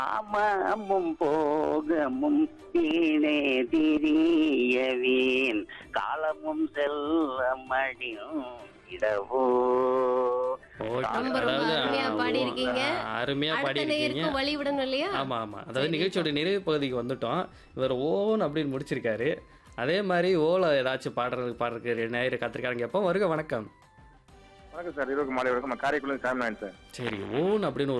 ஆமாமும் போகமும் வீணே திரியவேன் காலமும் செல்லமடியும் இடவோ. ஓகே. ரொம்ப ரொம்ப அதாவது அருமையா பாடியிருக்கீங்க. அருமையா அடுத்த பாடியிருக்கீங்க. நேயருக்கும் வழி விடணும் இல்லையா? ஆமா ஆமா. அதாவது நிகழ்ச்சியோட நிறைவு பகுதிக்கு வந்துட்டோம். இவர் ஓன் அப்படின்னு முடிச்சிருக்காரு. அதே மாதிரி ஓல ஏதாச்சும் பாடுறதுக்கு நேயர் காத்திருக்காங்க. எப்போ வருக வணக்கம். வணக்கம் சார். இரவுக்கு மாலை வணக்கம். நான் காரைக்குடியிலிருந்து சாமிநாதன் சார். சரி, ஓன் அப்படின்னு